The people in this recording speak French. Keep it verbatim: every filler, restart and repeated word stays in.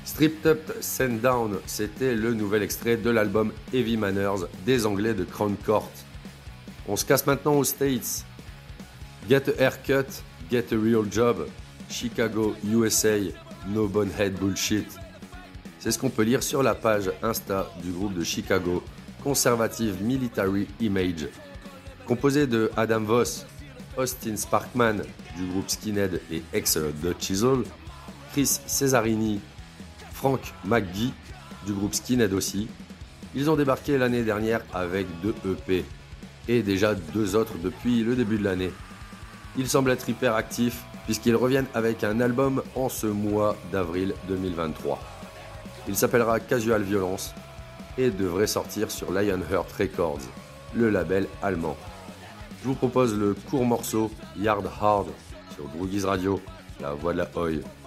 Stripped Up Send Down, c'était le nouvel extrait de l'album Heavy Manners des Anglais de Crown Court. On se casse maintenant aux States. Get a haircut, get a real job, Chicago, U S A, no bonehead bullshit. C'est ce qu'on peut lire sur la page Insta du groupe de Chicago, Conservative Military Image. Composé de Adam Voss, Austin Sparkman du groupe Skinhead et ex The Chisel, Chris Cesarini, Frank McGee du groupe Skinhead aussi. Ils ont débarqué l'année dernière avec deux E P et déjà deux autres depuis le début de l'année. Ils semblent être hyper actifs puisqu'ils reviennent avec un album en ce mois d'avril deux mille vingt-trois. Il s'appellera Casual Violence et devrait sortir sur Lionheart Records, le label allemand. Je vous propose le court morceau Yard Hard sur Droogies Radio, la voix de la Oi.